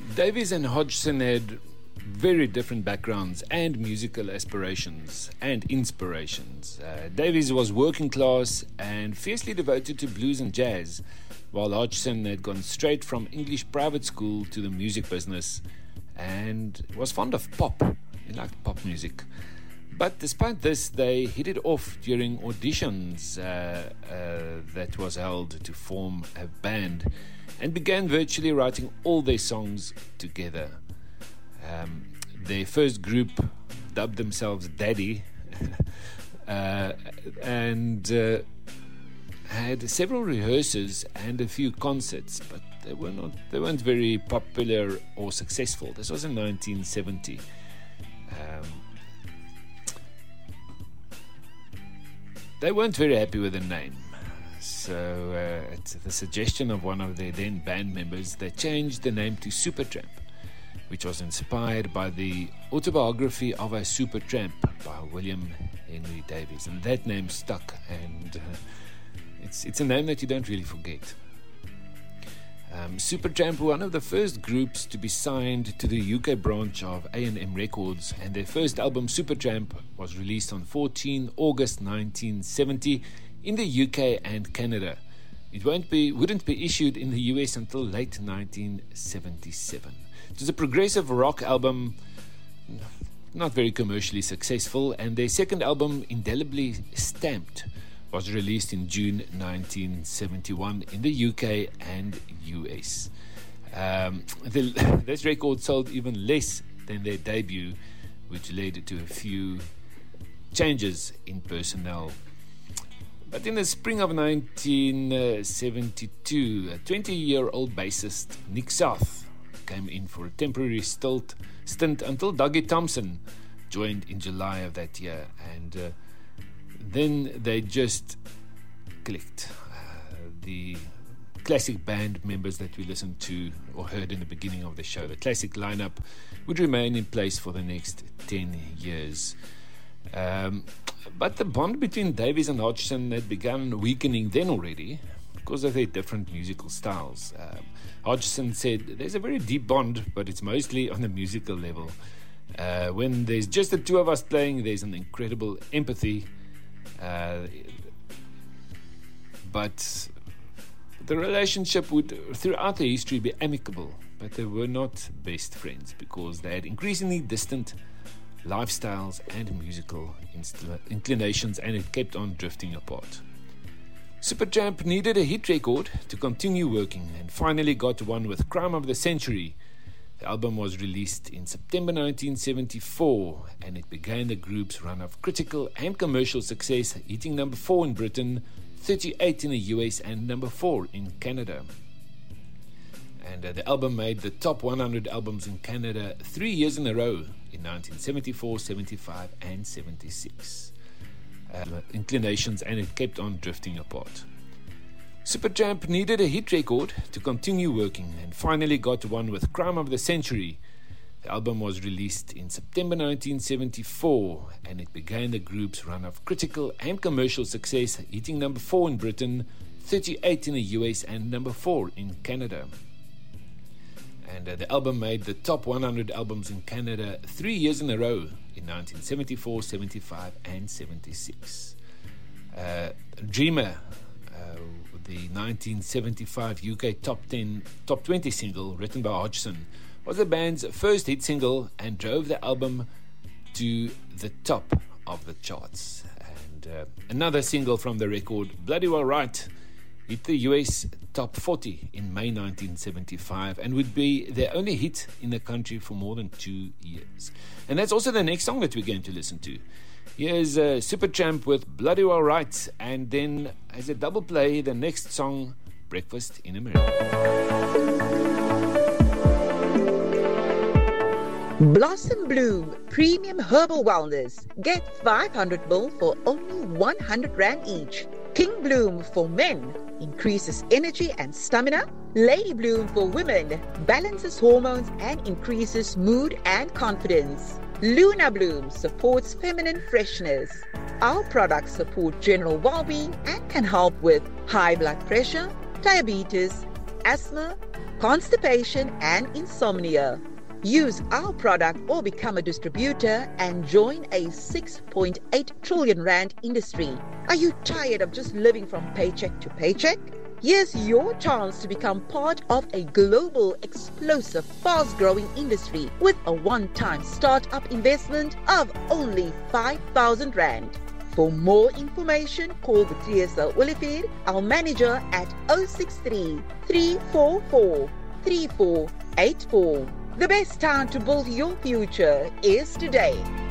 Davies and Hodgson had very different backgrounds and musical aspirations and inspirations. Davies was working class and fiercely devoted to blues and jazz, while Hodgson had gone straight from English private school to the music business and was fond of pop. He liked pop music. But despite this, they hit it off during auditions that was held to form a band and began virtually writing all their songs together. Their first group dubbed themselves Daddy and had several rehearsals and a few concerts, but they weren't very popular or successful. This was in 1970. They weren't very happy with the name, so at the suggestion of one of their then band members, they changed the name to Supertramp, which was inspired by the autobiography of a Supertramp by William Henry Davies, and that name stuck, and it's a name that you don't really forget. Supertramp were one of the first groups to be signed to the UK branch of A&M Records, and their first album Supertramp was released on 14 August 1970 in the UK and Canada. It wouldn't be issued in the US until late 1977. It was a progressive rock album, not very commercially successful, and their second album, Indelibly Stamped, was released in June 1971 in the UK and US. This record sold even less than their debut, which led to a few changes in personnel. But in the spring of 1972, a 20-year-old bassist, Nick South, came in for a temporary stint until Dougie Thompson joined in July of that year, and then they just clicked. The classic band members that we listened to or heard in the beginning of the show, the classic lineup, would remain in place for the next 10 years. But the bond between Davies and Hodgson had begun weakening then already because of their different musical styles. Hodgson said, "There's a very deep bond, but it's mostly on a musical level. When there's just the two of us playing, there's an incredible empathy. But the relationship would, throughout the history, be amicable, but they were not best friends because they had increasingly distant lifestyles and musical inclinations, and it kept on drifting apart. Supertramp needed a hit record to continue working and finally got one with Crime of the Century. The album was released in September 1974, and it began the group's run of critical and commercial success, hitting number 4 in Britain, 38 in the US, and number 4 in Canada. And the album made the top 100 albums in Canada 3 years in a row in 1974, 75, and 76. Inclinations, and it kept on drifting apart. Supertramp needed a hit record to continue working and finally got one with Crime of the Century. The album was released in September 1974, and it began the group's run of critical and commercial success, hitting number 4 in Britain, 38 in the US, and number 4 in Canada. And the album made the top 100 albums in Canada 3 years in a row in 1974, 75, and 76. Dreamer, the 1975 UK top 20 single written by Hodgson, was the band's first hit single and drove the album to the top of the charts. And another single from the record, Bloody Well Right, hit the US top 40 in May 1975 and would be their only hit in the country for more than 2 years. And that's also the next song that we're going to listen to. Here's Supertramp with Bloody Well Right, and then as a double play, the next song, Breakfast in America. Blossom Bloom Premium Herbal Wellness. Get 500 ml for only 100 Rand each. King Bloom for men increases energy and stamina. Lady Bloom for women balances hormones and increases mood and confidence. Luna Bloom supports feminine freshness. Our products support general well-being and can help with high blood pressure, diabetes, asthma, constipation, and insomnia. Use our product or become a distributor and join a 6.8 trillion rand industry. Are you tired of just living from paycheck to paycheck? Here's your chance to become part of a global, explosive, fast-growing industry with a one-time start-up investment of only 5,000 Rand. For more information, call Beatrice Olivier, our manager at 063 344 3484. The best time to build your future is today.